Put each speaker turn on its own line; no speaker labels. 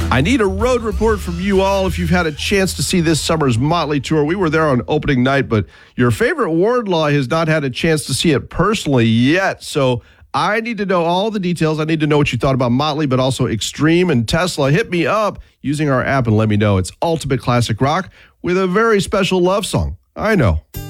I need a road report from you all if you've had a chance to see this summer's Motley tour. We were there on opening night, but your favorite Wardlaw has not had a chance to see it personally yet. So I need to know all the details. I need to know what you thought about Motley, but also Extreme and Tesla. Hit me up using our app and let me know. It's Ultimate Classic Rock with a very special love song. I know.